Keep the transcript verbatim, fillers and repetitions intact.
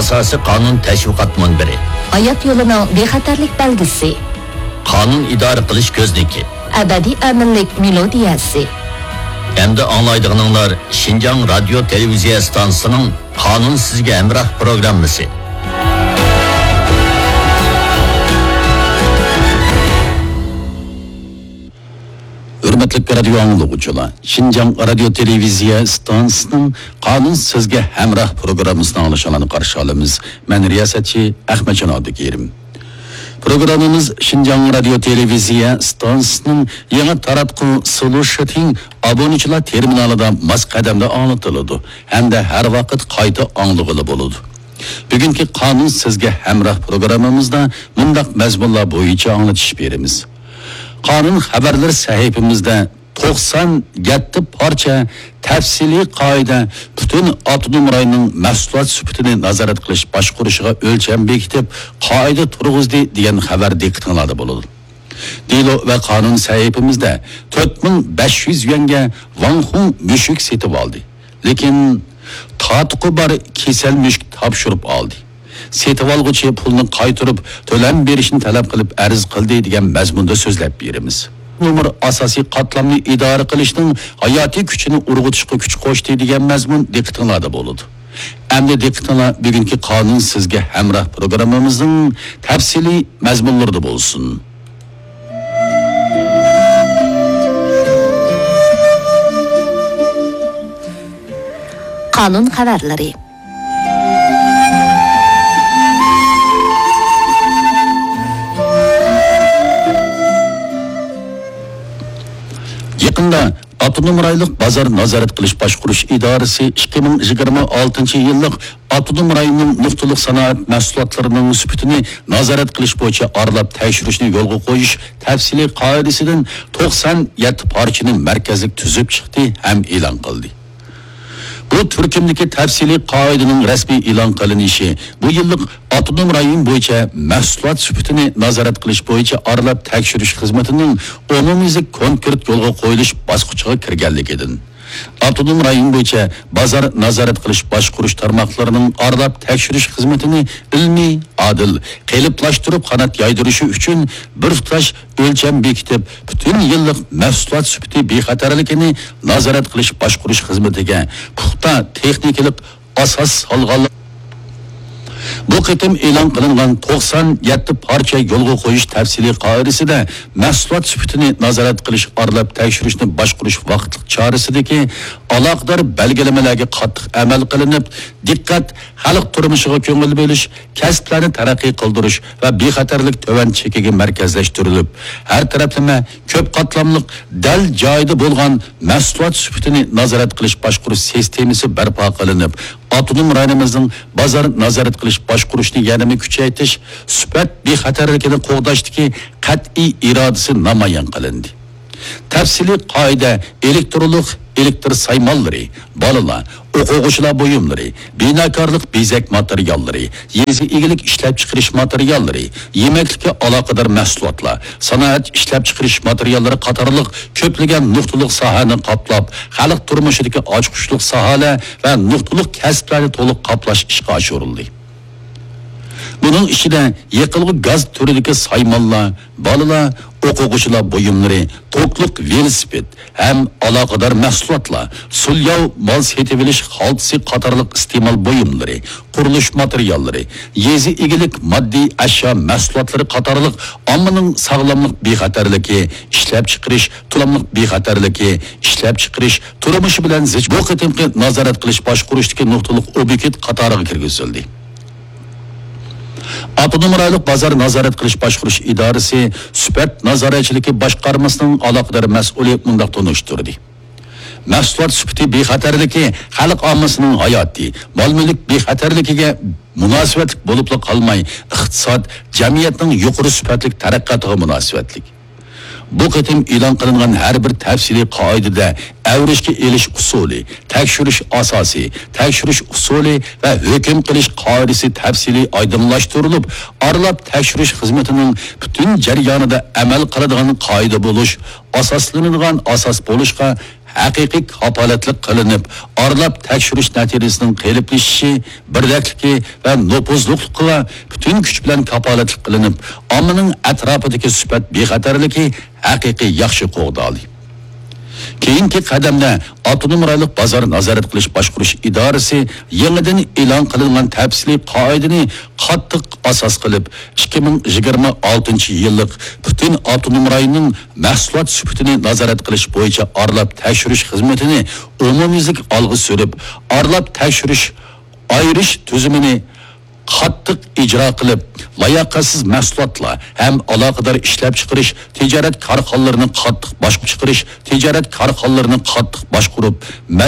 asosiy qonun tashviqot munbiri. Hayot yo'lining bexatarlik belgisi. Qonun idora qilish ko'zniki. Abadiy aminlik melodiyasi. Endi anglaydiganlar Şinjan radio televiziya stansiyasining Qonun sizga hamroh programmasi. Hürmetli radio anlıqçılar, Şinjan radio televiziya stansiyasining Qonun sizga hamroh programmasini anglashini qarshi olamiz. Men riyosatchi Ahmadjon Odikerim. Programımız Şinjan Radio Televiziya stansiyasining yangi taratqu solution abonechilar terminalida mas qadamda anlatıladi hamda har vaqt qayta anglag'ili bo'ladi. Bugungi Qonun sizga hamroh programmamizda mundaq mazmunlar bo'yicha anglatish beramiz. Qonun xabarlar sahifamizda to'qson yetti parcha tafsiliy qoida butun avtonom rayonning mahsulot sifatini nazorat qilish boshqarishiga o'lcham bekitib qoida turg'izdi degan xabar diqqatinglarda bo'ladi. Dilo va qonun sahifamizda to'rt ming besh yuz yuanga Wanhong mushuk setib oldi. Lekin tatqi bar kesal mushuk topshirib oldi. Setib olg'uchi pulni qaytarib to'lam berishni talab qilib arz qildi degan mazmunda so'zlab beramiz. Umr asosiy qatlamni idora qilishning hayotiy kuchini urg'utishga kuch qo'shdi degan mazmun diqqatinglarda bo'ladi. Endi diqqatinglar bugungi Qonun sizga hamroh programmamizning tafsiliy mazmunlarida bo'lsin. Qonun xabarlari. Yaqında Avtonom rayonlik bozor nazorat qilish boshqarish idorasi ikki ming yigirma oltinchi yillik Avtonom rayonning nuqtaliq sanoat mahsulotlarining sifatini nazorat qilish bo'yicha aralab tekshirishni yo'lga qo'yish tafsiliy qoidasidan to'qson yetti parchani markazlik tuzib chiqdi ham e'lon qildi. Bu Turkiyadagi tafsiliy qoidaning rasmiy e'lon qilinishi bu yillik avtonom rayon bo'yicha mahsulot sifatini nazorat qilish bo'yicha aralab tekshirish xizmatining umumiy konkret yo'lga qo'yilish bosqichiga kirganligidan. Avtonom rayon bo'yicha bozor nazorat qilish boshqarish tarmoqlarining aralab tekshirish xizmatini ilmiy, adil, qeliplashtirib qanot yaydirishi uchun bir tutash o'lcham bekitib, butun yillik mahsulot sifati bexatarligini nazorat qilish boshqarish xizmatiga puxta texnikalik asos solgan. Bu qitim e'lon qilingan to'qson yetti parcha yo'lga qo'yish tafsiliy qoidasida mahsulot sifatini nazorat qilish, aralab tekshirishni boshqarish vaqtlik chorasidagi aloqador belgilamalarga qattiq amal qilinib, diqqat xalq turmushiga ko'ngil berish, kasblarni taraqqiy qildirish va bexatarlik to'van chekiga markazlashtirilib, har taraflama ko'p qatlamli dal joyida bo'lgan mahsulot sifatini nazorat qilish boshqarish sistemasi barpo qilinib, avtonom rayonimizning bozor nazorat qilish boshqarishni yanada kuchaytirish, sifat bexatarligini qo'g'dashdagi qat'iy irodasi namoyon qilindi. Tafsiliy qoida elektronlik elektr saymallari, bolalar, o'quvchilar buyumlari, binokorlik bezak materiallari, yezi egilik ishlab chiqarish materiallari, yemeklikka aloqador mahsulotlar, sanoat ishlab chiqarish materiallari qatorliq ko'plagan nuqtaliq sohani qoplab, xalq turmushidagi ochiqishlik sohalar va nuqtaliq kasblarni to'liq qoplash ishga oshirildi. Bunun ichida yiqilg'i gaz turidagi saymallar, bolalar, o'quvchilar buyumlari, to'qliq velosiped ham aloqador mahsulotlar, sulyav mol setib olish xaltisi qatorliq iste'mol buyumlari, qurilish materiallari, yezi egilik moddiy ashyo mahsulotlari qatorliq ommaning sog'lomlik bexatarligi, ishlab chiqarish, tulamliq bexatarligi, ishlab chiqarish, turmushi bilan zich bu qitimqi nazorat qilish boshqarishdagi nuqtaliq obyekt qatoriga kirgizildi. Avtonom rayonlik bozor nazorat qilish boshqarish idorasi sifat nazoratchiligi boshqarmasining aloqador mas'uliyat mundaq tunishtirdi. Mahsulot sifati bexatarligi xalq ommasining hayoti, mol-mulk bexatarligiga munosabatli bo'lib qolmay, iqtisod, jamiyatning yuqori sifatli taraqqiyotiga munosabatli. Bu qitim e'lon qilingan har bir tafsiliy qoidada avrishga elish usuli, tekshirish asosi, tekshirish usuli va hukm qilish qoidasi tafsiliy oydinlashtirilib, aralab tekshirish xizmatining butun jarayonida amal qiladigan qoida bo'lish, asoslanadigan asos bo'lishga haqiqiy kapolatlik qilinib, aralab tekshirish natijasining qeliblashishi, birdakligi va nopuzligiga butun kuch bilan kapolatlik qilinib, ommaning atrofidagi sifat bexatarligi haqiqiy yaxshi qo'g'dali. Keyingi qadamda Avtonom rayonlik bozor nazorat qilish boshqarish idorasi yangidan e'lon qilingan tafsiliy qoidani qattiq asos qilib ikki ming yigirma oltinchi yillik butun avtonom rayonning mahsulot sifatini nazorat qilish bo'yicha aralab tekshirish xizmatini umumyuzlik olg'a surib, aralab tekshirish ayirish tuzumini qattiq ijro qilib, layoqatsiz mahsulotlar ham aloqador ishlab chiqarish, tijorat korxonalarini qattiq boshqarib chiqarish, tijorat korxonalarini qattiq boshqarib